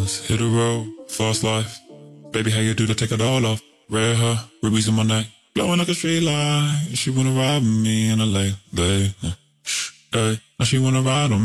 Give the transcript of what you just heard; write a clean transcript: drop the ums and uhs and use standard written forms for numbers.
diamonds, hit the road, fast life. Baby, how you do to take it all off? Red hair, rubies in my neck, glowing like a street light. She wanna ride with me in LA, babe. Hey, now she wanna ride on me.